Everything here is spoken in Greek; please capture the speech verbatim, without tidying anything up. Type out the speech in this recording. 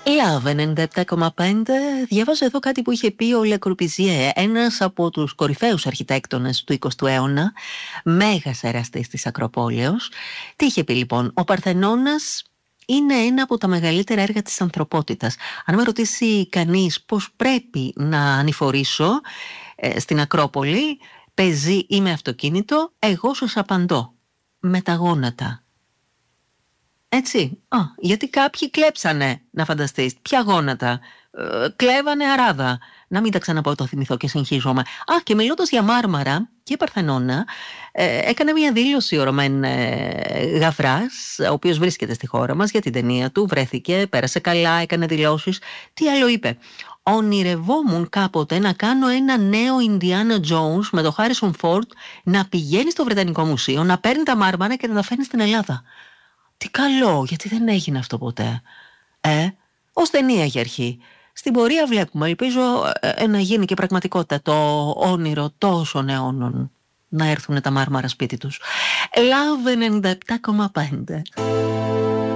Love ενενήντα επτά κόμμα πέντε. Διάβαζα εδώ κάτι που είχε πει ο Le Corbusier, ένας από τους κορυφαίους αρχιτέκτονες του εικοστού αιώνα, μέγας εραστής της Ακροπόλεως. Τι είχε πει λοιπόν? Ο Παρθενώνας είναι ένα από τα μεγαλύτερα έργα της ανθρωπότητας. Αν με ρωτήσει κανείς πώς πρέπει να ανηφορήσω ε, στην Ακρόπολη, πεζή ή με αυτοκίνητο, εγώ σας απαντώ: με τα γόνατα. Έτσι, α, γιατί κάποιοι κλέψανε, να φανταστείς. Ποια γόνατα? Ε, κλέβανε αράδα. Να μην τα ξαναπώ, το θυμηθώ και συγχύζομαι. Α, και μιλώντας για Μάρμαρα και Παρθενώνα, ε, έκανε μια δήλωση ο Ρωμέν ε, Γαβράς, ο οποίος βρίσκεται στη χώρα μας, για την ταινία του. Βρέθηκε, πέρασε καλά, έκανε δηλώσεις. Τι άλλο είπε? Ονειρευόμουν κάποτε να κάνω ένα νέο Ιντιάνα Τζόουνς με το Χάρισον Φόρντ, να πηγαίνει στο Βρετανικό Μουσείο, να παίρνει τα μάρμαρα και να τα φέρνει στην Ελλάδα. Τι καλό, γιατί δεν έγινε αυτό ποτέ. Ε, ως ταινία για αρχή. Στην πορεία βλέπουμε, ελπίζω ε, να γίνει και πραγματικότητα το όνειρο τόσων αιώνων, να έρθουν τα μάρμαρα σπίτι τους. Love ενενήντα επτά κόμμα πέντε.